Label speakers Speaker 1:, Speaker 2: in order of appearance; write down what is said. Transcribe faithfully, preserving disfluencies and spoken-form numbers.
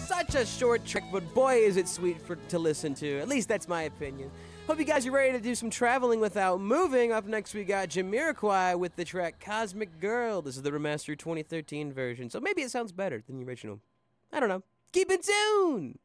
Speaker 1: such a short track, but boy is it sweet for to listen to. At least that's my opinion. Hope you guys are ready to do some traveling without moving. Up next we got Jamiroquai with the track Cosmic Girl. This is the remastered twenty thirteen version, so maybe it sounds better than the original. I don't know. Keep in tune!